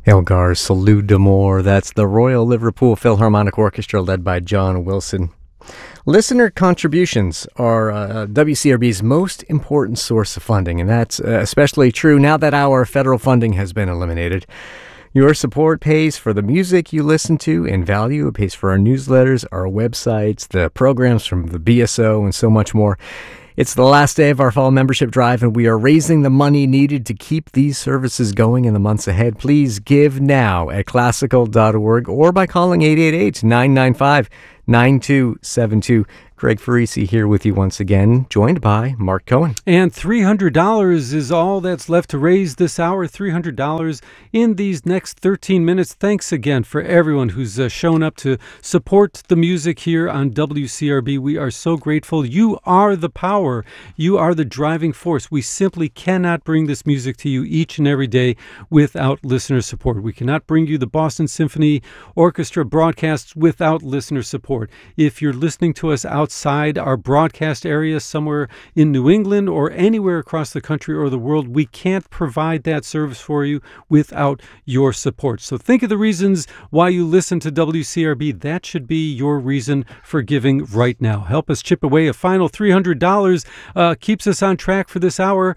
Elgar's Salute d'Amour. That's the Royal Liverpool Philharmonic Orchestra led by John Wilson. Listener contributions are WCRB's most important source of funding, and that's especially true now that our federal funding has been eliminated. Your support pays for the music you listen to in value. It pays for our newsletters, our websites, the programs from the BSO, and so much more. It's the last day of our fall membership drive, and we are raising the money needed to keep these services going in the months ahead. Please give now at classical.org or by calling 888-995-9272. Greg Farisi here with you once again, joined by Mark Cohen. And $300 is all that's left to raise this hour, $300 in these next 13 minutes. Thanks again for everyone who's shown up to support the music here on WCRB. We are so grateful. You are the power. You are the driving force. We simply cannot bring this music to you each and every day without listener support. We cannot bring you the Boston Symphony Orchestra broadcasts without listener support. If you're listening to us outside our broadcast area somewhere in New England or anywhere across the country or the world, we can't provide that service for you without your support. So think of the reasons why you listen to WCRB. That should be your reason for giving right now. Help us chip away a final $300. Keeps us on track for this hour.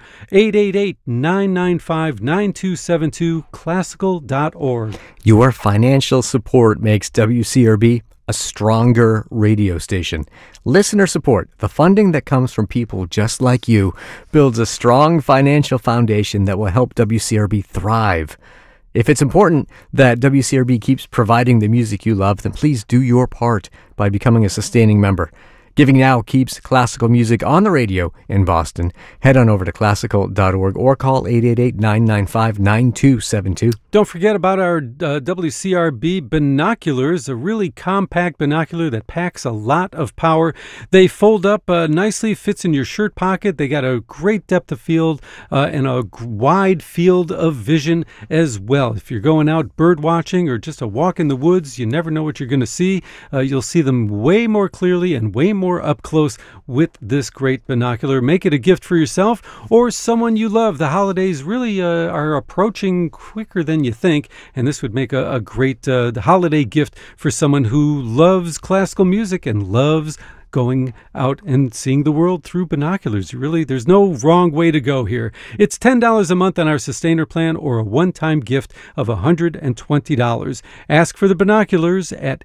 888-995-9272, classical.org. Your financial support makes WCRB a stronger radio station. Listener support, the funding that comes from people just like you, builds a strong financial foundation that will help WCRB thrive. If it's important that WCRB keeps providing the music you love, then please do your part by becoming a sustaining member. Giving now keeps classical music on the radio in Boston. Head on over to classical.org or call 888-995-9272. Don't forget about our WCRB binoculars, a really compact binocular that packs a lot of power. They fold up nicely, fits in your shirt pocket. They got a great depth of field and a wide field of vision as well. If you're going out bird watching or just a walk in the woods, you never know what you're going to see. You'll see them way more clearly and way more up close with this great binocular. Make it a gift for yourself or someone you love. The holidays really are approaching quicker than you think, and this would make a great holiday gift for someone who loves classical music and loves going out and seeing the world through binoculars. Really, there's no wrong way to go here. It's $10 a month on our Sustainer plan or a one-time gift of $120. Ask for the binoculars at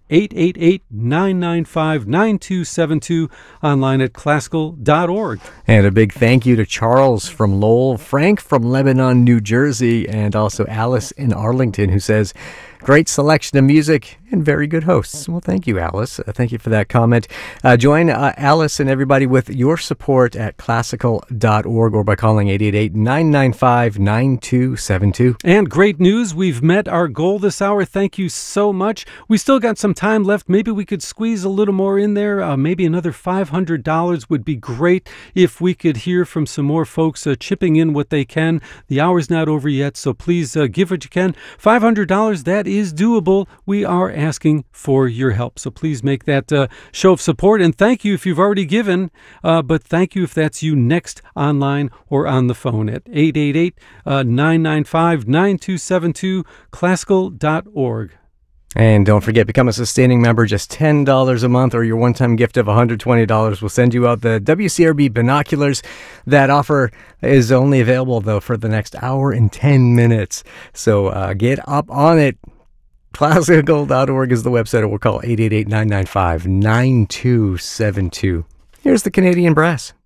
888-995-9272, online at classical.org. And a big thank you to Charles from Lowell, Frank from Lebanon, New Jersey, and also Alice in Arlington, who says, great selection of music and very good hosts. Well, thank you, Alice. Thank you for that comment. Join Alice and everybody with your support at classical.org or by calling 888-995-9272. And great news, we've met our goal this hour. Thank you so much. We still got some time left. Maybe we could squeeze a little more in there. Maybe another $500 would be great if we could hear from some more folks chipping in what they can. The hour's not over yet, so please give what you can. $500, that is doable. We are asking for your help. So please make that show of support. And thank you if you've already given, but thank you if that's you next online or on the phone at 888-995-9272, classical.org. And don't forget, become a sustaining member, just $10 a month, or your one-time gift of $120 will send you out the WCRB binoculars. That offer is only available, though, for the next hour and 10 minutes. So get up on it. Classical.org is the website, or we'll call 888-995-9272. Here's the Canadian Brass.